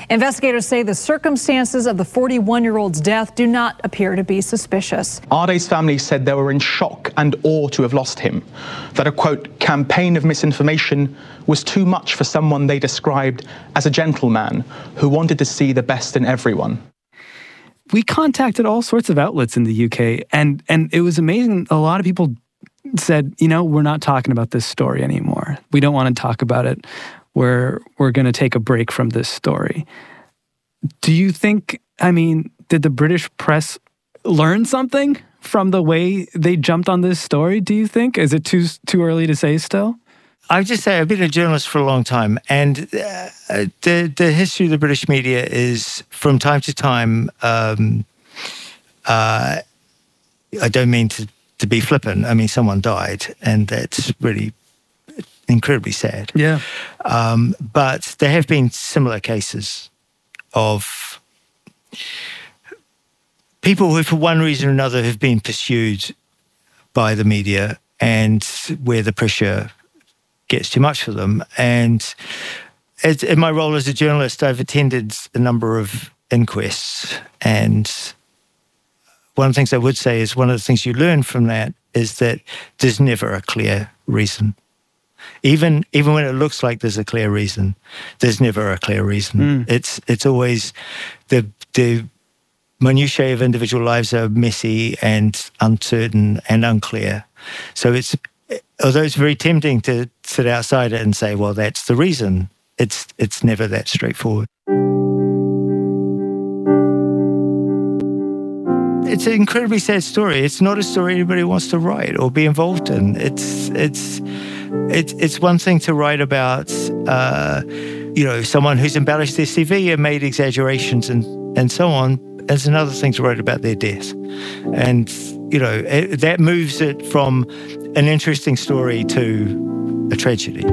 Investigators say the circumstances of the 41-year-old's death do not appear to be suspicious. Arde's family said they were in shock and awe to have lost him, that a, quote, campaign of misinformation was too much for someone they described as a gentleman who wanted to see the best in everyone. We contacted all sorts of outlets in the UK, and it was amazing. A lot of people said, we're not talking about this story anymore. We don't want to talk about it. We're going to take a break from this story. Do you think, did the British press learn something from the way they jumped on this story, do you think? Is it too early to say still? I would just say I've been a journalist for a long time, and the history of the British media is, from time to time, I don't mean to be flippant. Someone died, and that's really incredibly sad. Yeah. But there have been similar cases of people who, for one reason or another, have been pursued by the media, and where the pressure gets too much for them. And in my role as a journalist, I've attended a number of inquests, and one of the things I would say is one of the things you learn from that is that there's never a clear reason. Even when it looks like there's a clear reason, there's never a clear reason. It's always the minutiae of individual lives are messy and uncertain and unclear. So although it's very tempting to sit outside it and say, well, that's the reason, it's never that straightforward. It's an incredibly sad story. It's not a story anybody wants to write or be involved in. It's one thing to write about, someone who's embellished their CV and made exaggerations and so on. It's another thing to write about their death. And, that moves it from an interesting story to a tragedy.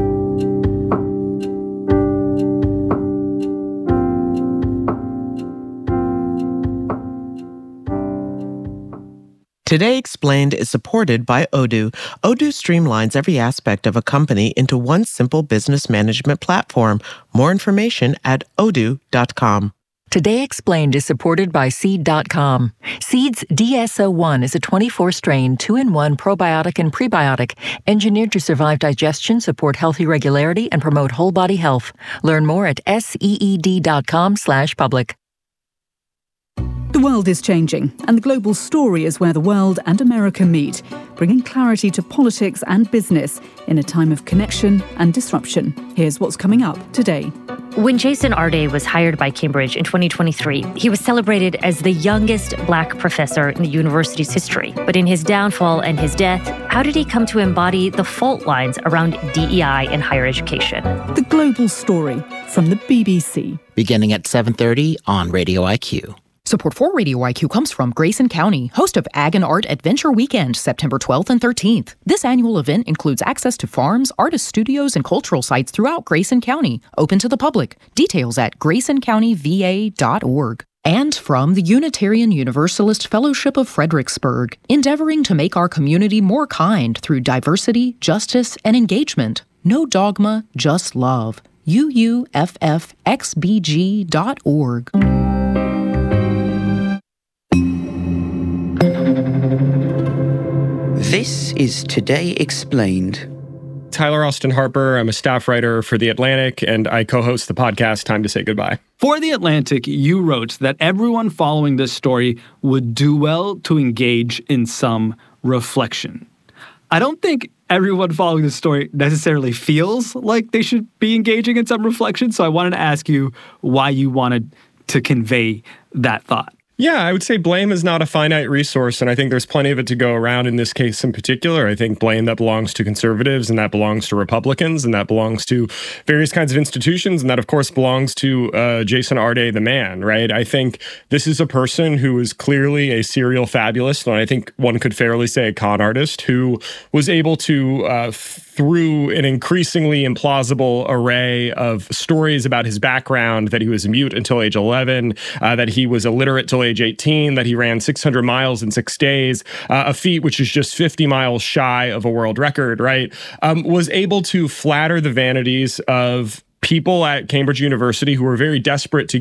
Today Explained is supported by Odoo. Odoo streamlines every aspect of a company into one simple business management platform. More information at odoo.com. Today Explained is supported by Seed.com. Seed's DSO1 is a 24-strain, 2-in-1 probiotic and prebiotic, engineered to survive digestion, support healthy regularity, and promote whole body health. Learn more at seed.com/public. The world is changing, and the Global Story is where the world and America meet, bringing clarity to politics and business in a time of connection and disruption. Here's what's coming up today. When Jason Arde was hired by Cambridge in 2023, he was celebrated as the youngest Black professor in the university's history. But in his downfall and his death, how did he come to embody the fault lines around DEI in higher education? The Global Story from the BBC. Beginning at 7:30 on Radio IQ. Support for Radio IQ comes from Grayson County, host of Ag and Art Adventure Weekend, September 12th and 13th. This annual event includes access to farms, artist studios, and cultural sites throughout Grayson County, open to the public. Details at GraysonCountyVA.org. And from the Unitarian Universalist Fellowship of Fredericksburg, endeavoring to make our community more kind through diversity, justice, and engagement. No dogma, just love. UUFFXBG.org. This is Today Explained. Tyler Austin Harper. I'm a staff writer for The Atlantic, and I co-host the podcast Time to Say Goodbye. For The Atlantic, you wrote that everyone following this story would do well to engage in some reflection. I don't think everyone following this story necessarily feels like they should be engaging in some reflection, so I wanted to ask you why you wanted to convey that thought. Yeah, I would say blame is not a finite resource, and I think there's plenty of it to go around in this case in particular. I think blame that belongs to conservatives, and that belongs to Republicans, and that belongs to various kinds of institutions, and that, of course, belongs to Jason Arde, the man, right? I think this is a person who is clearly a serial fabulist, and I think one could fairly say a con artist, who was able to, through an increasingly implausible array of stories about his background, that he was mute until age 11, that he was illiterate till age 18, that he ran 600 miles in 6 days, a feat which is just 50 miles shy of a world record, right? Was able to flatter the vanities of people at Cambridge University who were very desperate to